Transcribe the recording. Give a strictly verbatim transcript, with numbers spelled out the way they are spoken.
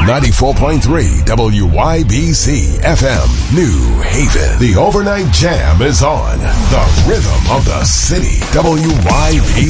ninety-four point three W Y B C F M, New Haven. The overnight jam is on. The rhythm of the city. W Y B C.